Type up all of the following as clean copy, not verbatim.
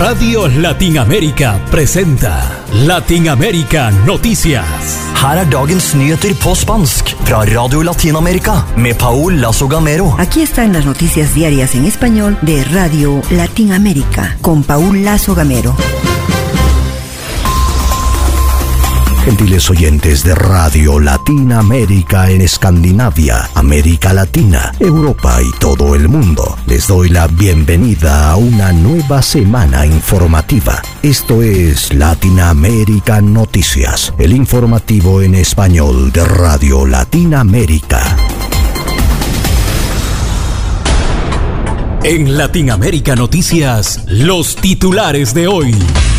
Radio Latinoamérica presenta Latinoamérica Noticias. Her dagens nyheter på spansk fra Radio Latinoamérica med Paul Lazo Gamero. Aquí están las noticias diarias en español de Radio Latinoamérica con Paul Lazo Gamero. Gentiles oyentes de Radio Latinoamérica en Escandinavia, América Latina, Europa y todo el mundo, les doy la bienvenida a una nueva semana informativa. Esto es Latinoamérica Noticias, el informativo en español de Radio Latinoamérica. En Latinoamérica Noticias, los titulares de hoy.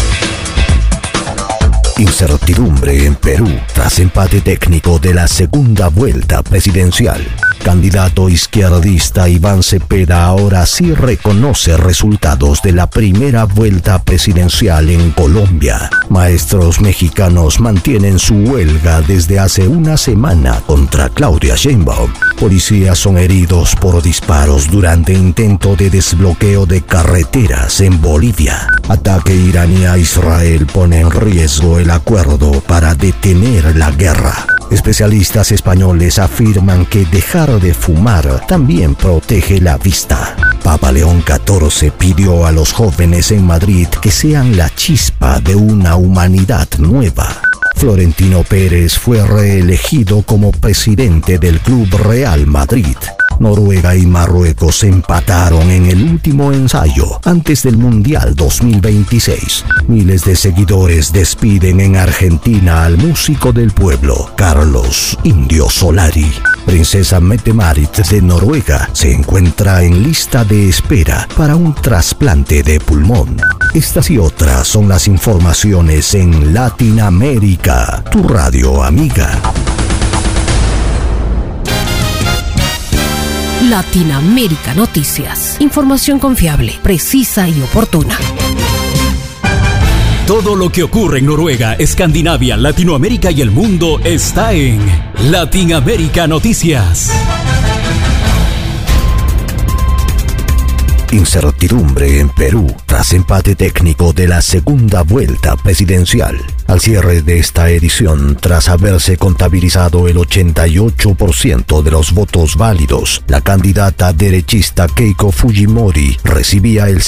Incertidumbre en Perú tras empate técnico de la segunda vuelta presidencial. Candidato izquierdista Iván Cepeda ahora sí reconoce resultados de la primera vuelta presidencial en Colombia. Maestros mexicanos mantienen su huelga desde hace una semana contra Claudia Sheinbaum. Policías son heridos por disparos durante intento de desbloqueo de carreteras en Bolivia. Ataque iraní a Israel pone en riesgo el acuerdo para detener la guerra. Especialistas españoles afirman que dejar de fumar también protege la vista. Papa León XIV pidió a los jóvenes en Madrid que sean la chispa de una humanidad nueva. Florentino Pérez fue reelegido como presidente del Club Real Madrid. Noruega y Marruecos empataron en el último ensayo antes del Mundial 2026. Miles de seguidores despiden en Argentina al músico del pueblo, Carlos Indio Solari. Princesa Mette-Marit de Noruega se encuentra en lista de espera para un trasplante de pulmón. Estas y otras son las informaciones en Latinoamérica, tu radio amiga. Latinoamérica Noticias. Información confiable, precisa y oportuna. Todo lo que ocurre en Noruega, Escandinavia, Latinoamérica y el mundo está en Latinoamérica Noticias. Incertidumbre en Perú tras empate técnico de la segunda vuelta presidencial. Al cierre de esta edición, tras haberse contabilizado el 88% de los votos válidos, la candidata derechista Keiko Fujimori recibía el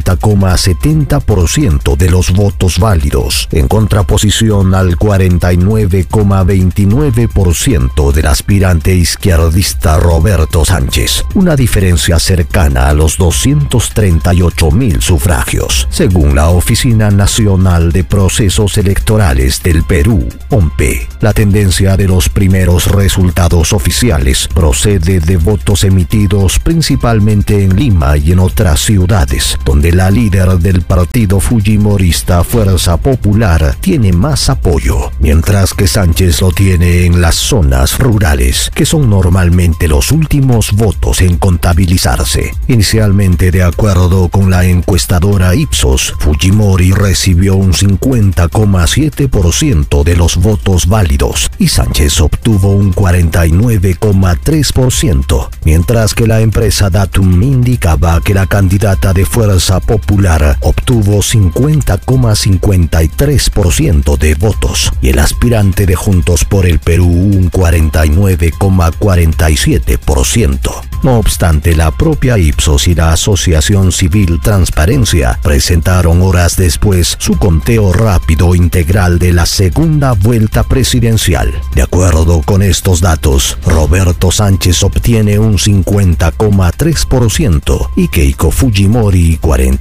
50,70% de los votos válidos, en contraposición al 49,29% del aspirante izquierdista Roberto Sánchez, una diferencia cercana a los 238.000 sufragios, según la Oficina Nacional de Procesos Electorales del Perú, OMPE. La tendencia de los primeros resultados oficiales procede de votos emitidos principalmente en Lima y en otras ciudades, donde la líder del partido fujimorista Fuerza Popular tiene más apoyo, mientras que Sánchez lo tiene en las zonas rurales, que son normalmente los últimos votos en contabilizarse. Inicialmente, de acuerdo con la encuestadora Ipsos, Fujimori recibió un 50,7% de los votos válidos y Sánchez obtuvo un 49,3%, mientras que la empresa Datum indicaba que la candidata de Fuerza Popular obtuvo 50,53% de votos y el aspirante de Juntos por el Perú un 49,47%. No obstante, la propia Ipsos y la Asociación Civil Transparencia presentaron horas después su conteo rápido integral de la segunda vuelta presidencial. De acuerdo con estos datos, Roberto Sánchez obtiene un 50,3% y Keiko Fujimori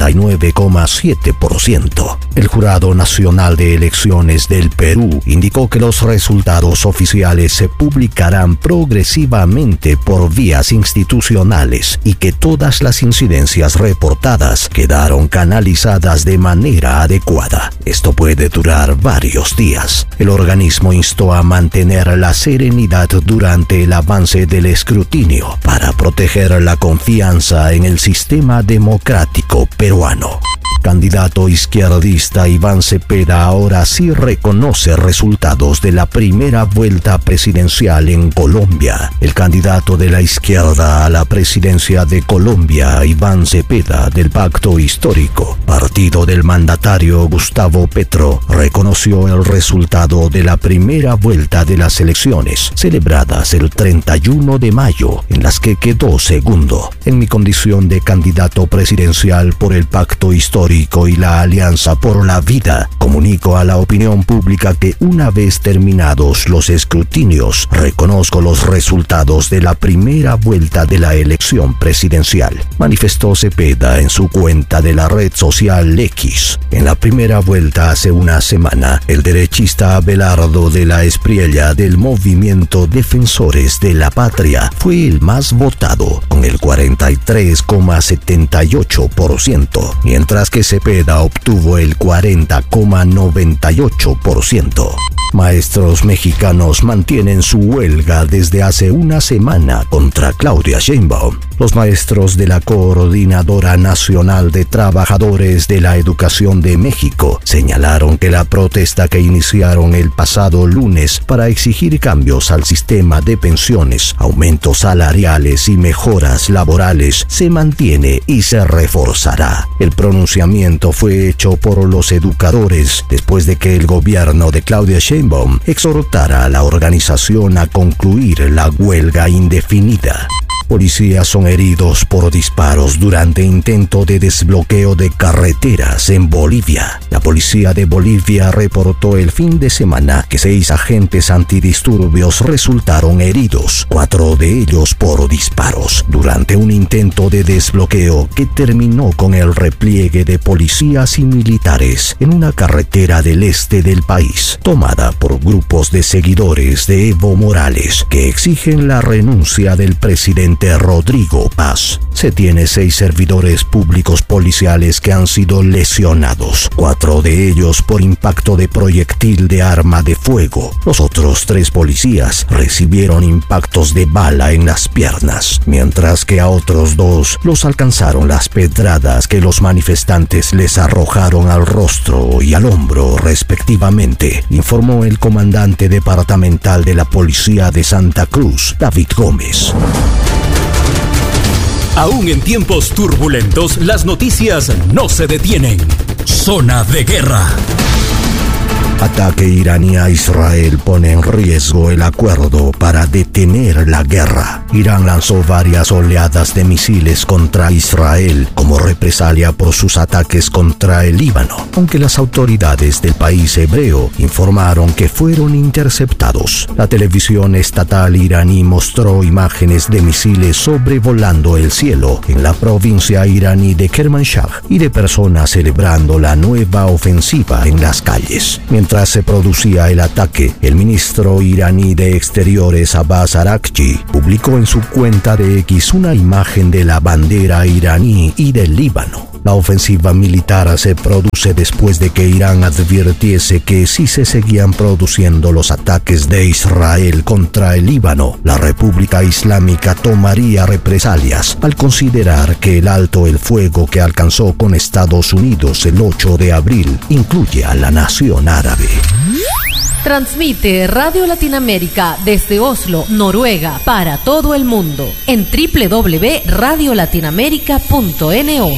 49,7%. El Jurado Nacional de Elecciones del Perú indicó que los resultados oficiales se publicarán progresivamente por vías institucionales y que todas las incidencias reportadas quedaron canalizadas de manera adecuada. Esto puede durar varios días. El organismo instó a mantener la serenidad durante el avance del escrutinio para proteger la confianza en el sistema democrático peruano. Candidato izquierdista Iván Cepeda ahora sí reconoce resultados de la primera vuelta presidencial en Colombia. El candidato de la izquierda a la presidencia de Colombia, Iván Cepeda, del Pacto Histórico, partido del mandatario Gustavo Petro, reconoció el resultado de la primera vuelta de las elecciones, celebradas el 31 de mayo, en las que quedó segundo. En mi condición de candidato presidencial por el Pacto Histórico y la Alianza por la Vida, comunico a la opinión pública que una vez terminados los escrutinios, reconozco los resultados de la primera vuelta de la elección presidencial, manifestó Cepeda en su cuenta de la red social X. En la primera vuelta hace una semana, el derechista Abelardo de la Espriella del movimiento Defensores de la Patria fue el más votado, con el 43,78%, mientras que Cepeda obtuvo el 40,98%. Maestros mexicanos mantienen su huelga desde hace una semana contra Claudia Sheinbaum. Los maestros de la Coordinadora Nacional de Trabajadores de la Educación de México señalaron que la protesta que iniciaron el pasado lunes para exigir cambios al sistema de pensiones, aumentos salariales y mejoras laborales se mantiene y se reforzará. El pronunciamiento fue hecho por los educadores después de que el gobierno de Claudia Sheinbaum exhortara a la organización a concluir la huelga indefinida. Policías son heridos por disparos durante intento de desbloqueo de carreteras en Bolivia. La policía de Bolivia reportó el fin de semana que 6 agentes antidisturbios resultaron heridos, 4 de ellos por disparos, durante un intento de desbloqueo que terminó con el repliegue de policías y militares en una carretera del este del país, tomada por grupos de seguidores de Evo Morales que exigen la renuncia del presidente Rodrigo Paz. Se tiene 6 servidores públicos policiales que han sido lesionados, 4 de ellos por impacto de proyectil de arma de fuego. Los otros 3 policías recibieron impactos de bala en las piernas, mientras que a otros 2 los alcanzaron las pedradas que los manifestantes les arrojaron al rostro y al hombro respectivamente, informó el comandante departamental de la Policía de Santa Cruz, David Gómez. Aún en tiempos turbulentos, las noticias no se detienen. Zona de guerra. Ataque iraní a Israel pone en riesgo el acuerdo para detener la guerra. Irán lanzó varias oleadas de misiles contra Israel como represalia por sus ataques contra el Líbano, aunque las autoridades del país hebreo informaron que fueron interceptados. La televisión estatal iraní mostró imágenes de misiles sobrevolando el cielo en la provincia iraní de Kermanshah y de personas celebrando la nueva ofensiva en las calles. Mientras se producía el ataque, el ministro iraní de Exteriores Abbas Araghchi publicó en su cuenta de X una imagen de la bandera iraní y del Líbano. La ofensiva militar se produce después de que Irán advirtiese que si se seguían produciendo los ataques de Israel contra el Líbano, la República Islámica tomaría represalias al considerar que el alto el fuego que alcanzó con Estados Unidos el 8 de abril incluye a la nación árabe. Transmite Radio Latinoamérica desde Oslo, Noruega, para todo el mundo en www.radiolatinoamerica.no.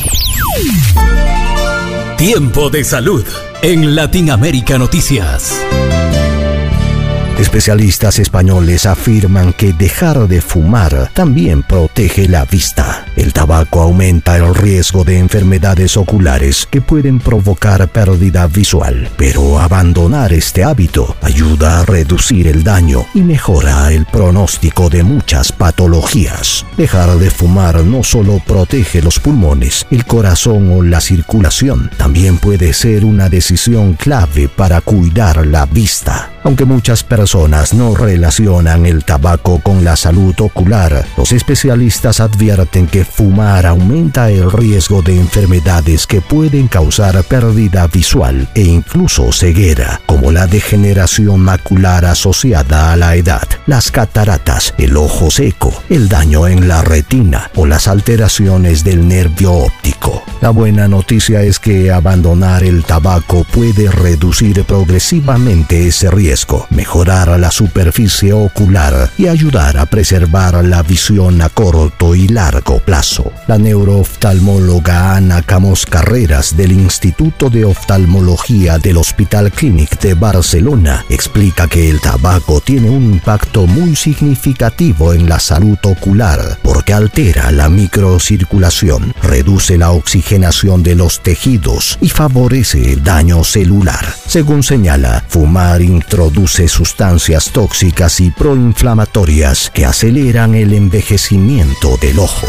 Tiempo de salud en Latinoamérica Noticias. Especialistas españoles afirman que dejar de fumar también protege la vista. El tabaco aumenta el riesgo de enfermedades oculares que pueden provocar pérdida visual, pero abandonar este hábito ayuda a reducir el daño y mejora el pronóstico de muchas patologías. Dejar de fumar no solo protege los pulmones, el corazón o la circulación, también puede ser una decisión clave para cuidar la vista. Aunque muchas personas personas no relacionan el tabaco con la salud ocular, los especialistas advierten que fumar aumenta el riesgo de enfermedades que pueden causar pérdida visual e incluso ceguera, como la degeneración macular asociada a la edad, las cataratas, el ojo seco, el daño en la retina o las alteraciones del nervio óptico. La buena noticia es que abandonar el tabaco puede reducir progresivamente ese riesgo, mejorar la superficie ocular y ayudar a preservar la visión a corto y largo plazo. La neurooftalmóloga Ana Camos Carreras del Instituto de Oftalmología del Hospital Clínic de Barcelona explica que el tabaco tiene un impacto muy significativo en la salud ocular porque altera la microcirculación, reduce la oxigenación de los tejidos y favorece el daño celular. Según señala, fumar introduce sustancias tóxicas y proinflamatorias que aceleran el envejecimiento del ojo.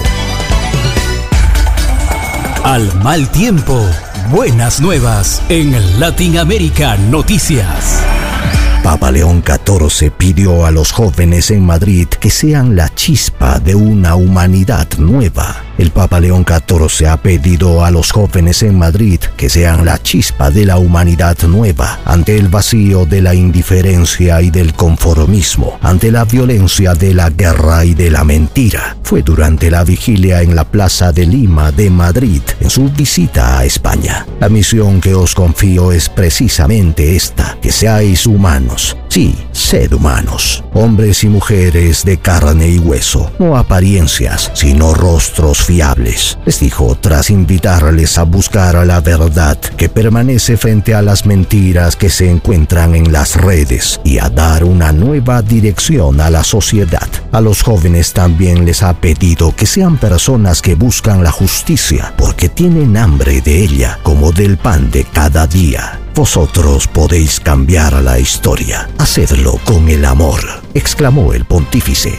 Al mal tiempo, buenas nuevas en Latinoamérica Noticias. Papa León XIV pidió a los jóvenes en Madrid que sean la chispa de una humanidad nueva. El Papa León XIV ha pedido a los jóvenes en Madrid que sean la chispa de la humanidad nueva ante el vacío de la indiferencia y del conformismo, ante la violencia de la guerra y de la mentira. Fue durante la vigilia en la Plaza de Lima de Madrid, en su visita a España. La misión que os confío es precisamente esta, que seáis humanos. Sí, sed humanos, hombres y mujeres de carne y hueso, no apariencias, sino rostros fiables, les dijo tras invitarles a buscar la verdad que permanece frente a las mentiras que se encuentran en las redes y a dar una nueva dirección a la sociedad. A los jóvenes también les ha pedido que sean personas que buscan la justicia porque tienen hambre de ella como del pan de cada día. Vosotros podéis cambiar la historia. Hacedlo con el amor, exclamó el pontífice.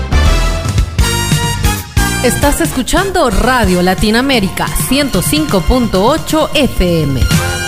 Estás escuchando Radio Latinoamérica 105.8 FM.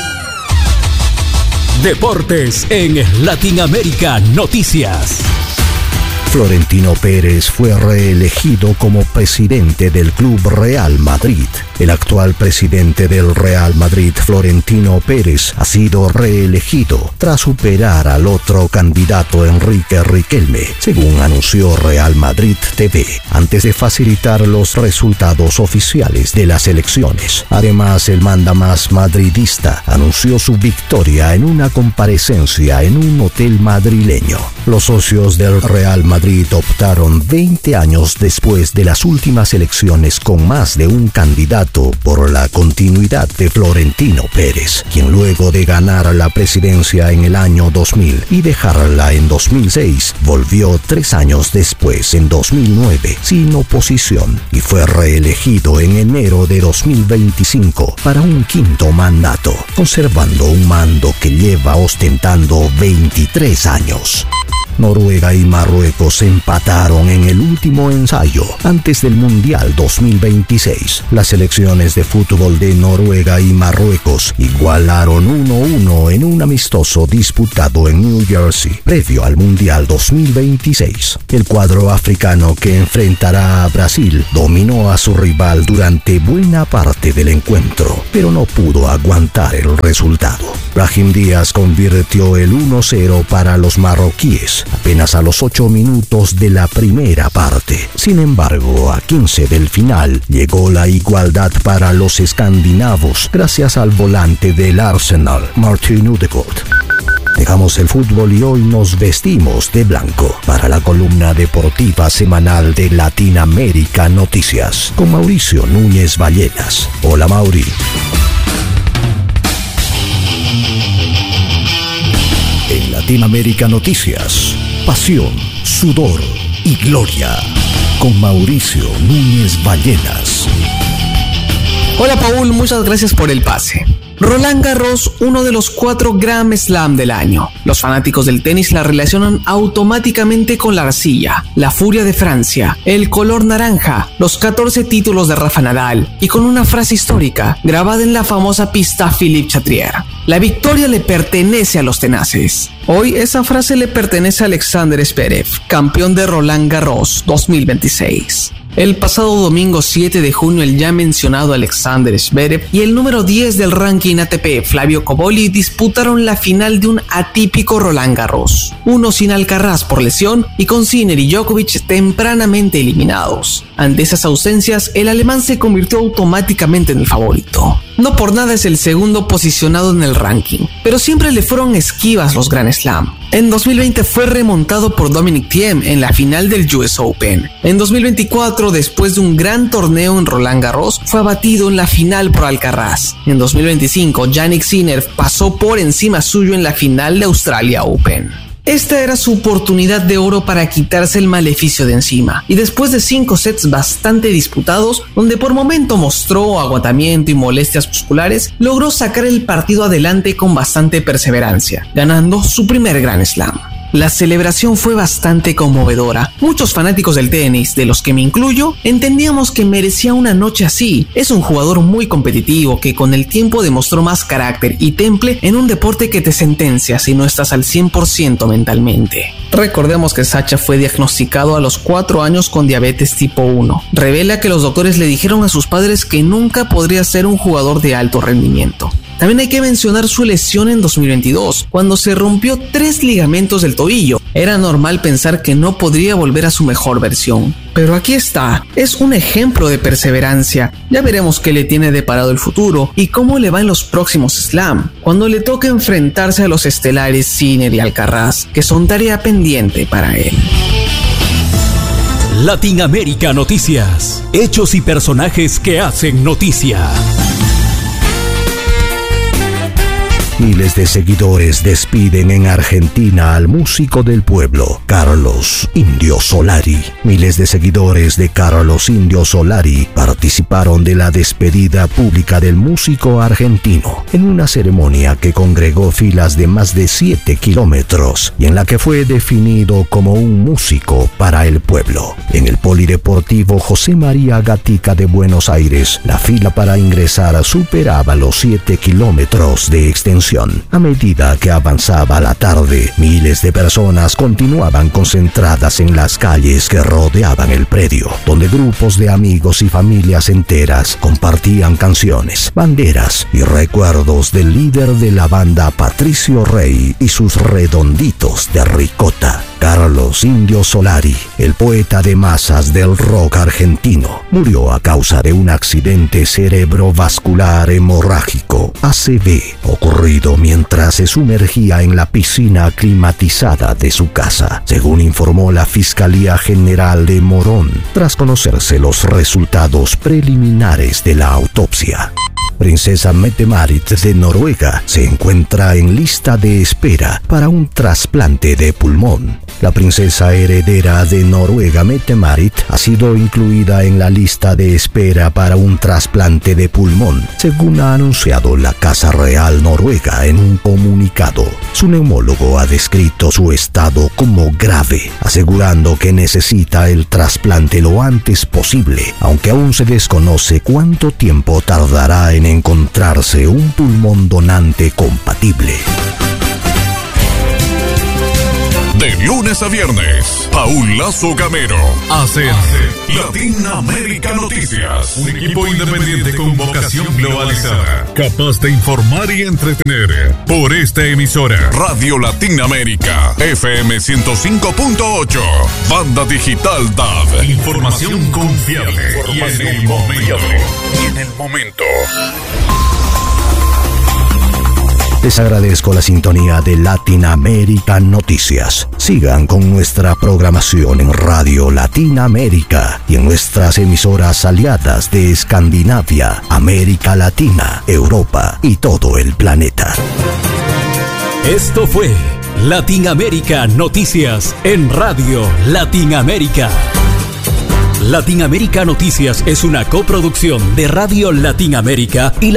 Deportes en Latinoamérica Noticias. Florentino Pérez fue reelegido como presidente del Club Real Madrid. El actual presidente del Real Madrid, Florentino Pérez, ha sido reelegido tras superar al otro candidato Enrique Riquelme, según anunció Real Madrid TV, antes de facilitar los resultados oficiales de las elecciones. Además, el mandamás madridista anunció su victoria en una comparecencia en un hotel madrileño. Los socios del Real Madrid optaron 20 años después de las últimas elecciones con más de un candidato por la continuidad de Florentino Pérez, quien luego de ganar la presidencia en el año 2000 y dejarla en 2006, volvió 3 años después, en 2009, sin oposición y fue reelegido en enero de 2025 para un 5º mandato, conservando un mando que lleva ostentando 23 años. Noruega y Marruecos empataron en el último ensayo antes del Mundial 2026. Las selecciones de fútbol de Noruega y Marruecos igualaron 1-1 en un amistoso disputado en New Jersey, previo al Mundial 2026. El cuadro africano que enfrentará a Brasil dominó a su rival durante buena parte del encuentro, pero no pudo aguantar el resultado. Brahim Díaz convirtió el 1-0 para los marroquíes apenas a los 8 minutos de la primera parte. Sin embargo, a 15 del final llegó la igualdad para los escandinavos gracias al volante del Arsenal, Martin Ødegaard. Dejamos el fútbol y hoy nos vestimos de blanco para la columna deportiva semanal de Latinoamérica Noticias con Mauricio Núñez Ballenas. Hola, Mauri. En Latinoamérica Noticias, pasión, sudor y gloria, con Mauricio Núñez Ballenas. Hola Paul, muchas gracias por el pase. Roland Garros, uno de los 4 Grand Slam del año. Los fanáticos del tenis la relacionan automáticamente con la arcilla, la furia de Francia, el color naranja, los 14 títulos de Rafa Nadal y con una frase histórica grabada en la famosa pista Philippe Chatrier. La victoria le pertenece a los tenaces. Hoy esa frase le pertenece a Alexander Zverev, campeón de Roland Garros 2026. El pasado domingo 7 de junio el ya mencionado Alexander Zverev y el número 10 del ranking ATP, Flavio Cobolli, disputaron la final de un atípico Roland Garros. Uno sin Alcaraz por lesión y con Sinner y Djokovic tempranamente eliminados. Ante esas ausencias, el alemán se convirtió automáticamente en el favorito. No por nada es el segundo posicionado en el ranking, pero siempre le fueron esquivas los Grand Slam. En 2020 fue remontado por Dominic Thiem en la final del US Open. En 2024, después de un gran torneo en Roland Garros, fue abatido en la final por Alcaraz. En 2025, Jannik Sinner pasó por encima suyo en la final de Australia Open. Esta era su oportunidad de oro para quitarse el maleficio de encima, y después de 5 sets bastante disputados, donde por momento mostró agotamiento y molestias musculares, logró sacar el partido adelante con bastante perseverancia, ganando su primer Grand Slam. La celebración fue bastante conmovedora. Muchos fanáticos del tenis, de los que me incluyo, entendíamos que merecía una noche así. Es un jugador muy competitivo que con el tiempo demostró más carácter y temple en un deporte que te sentencia si no estás al 100% mentalmente. Recordemos que Sacha fue diagnosticado a los 4 años con diabetes tipo 1. Revela que los doctores le dijeron a sus padres que nunca podría ser un jugador de alto rendimiento. También hay que mencionar su lesión en 2022, cuando se rompió 3 ligamentos del tobillo. Era normal pensar que no podría volver a su mejor versión. Pero aquí está, es un ejemplo de perseverancia. Ya veremos qué le tiene deparado el futuro y cómo le va en los próximos Slam, cuando le toque enfrentarse a los estelares Sinner y Alcaraz, que son tarea pendiente para él. Latinoamérica Noticias. Hechos y personajes que hacen noticia. Miles de seguidores despiden en Argentina al músico del pueblo, Carlos Indio Solari. Miles de seguidores de Carlos Indio Solari participaron de la despedida pública del músico argentino en una ceremonia que congregó filas de más de 7 kilómetros y en la que fue definido como un músico para el pueblo. En el Polideportivo José María Gatica de Buenos Aires, la fila para ingresar superaba los 7 kilómetros de extensión. A medida que avanzaba la tarde, miles de personas continuaban concentradas en las calles que rodeaban el predio, donde grupos de amigos y familias enteras compartían canciones, banderas y recuerdos del líder de la banda Patricio Rey y sus redonditos de ricota. Carlos Indio Solari, el poeta de masas del rock argentino, murió a causa de un accidente cerebrovascular hemorrágico, ACV, ocurrido mientras se sumergía en la piscina climatizada de su casa, según informó la Fiscalía General de Morón, tras conocerse los resultados preliminares de la autopsia. Princesa Mette-Marit de Noruega se encuentra en lista de espera para un trasplante de pulmón. La princesa heredera de Noruega, Mette-Marit, ha sido incluida en la lista de espera para un trasplante de pulmón, según ha anunciado la Casa Real Noruega en un comunicado. Su neumólogo ha descrito su estado como grave, asegurando que necesita el trasplante lo antes posible, aunque aún se desconoce cuánto tiempo tardará en encontrarse un pulmón donante compatible. De lunes a viernes, Paul Lazo Gamero hace Latinoamérica Noticias. Un equipo independiente con vocación globalizada, capaz de informar y entretener. Por esta emisora, Radio Latinoamérica, FM 105.8, Banda Digital DAB. Información confiable y en el momento. Les agradezco la sintonía de Latinoamérica Noticias. Sigan con nuestra programación en Radio Latinoamérica y en nuestras emisoras aliadas de Escandinavia, América Latina, Europa y todo el planeta. Esto fue Latinoamérica Noticias en Radio Latinoamérica. Latinoamérica Noticias es una coproducción de Radio Latinoamérica y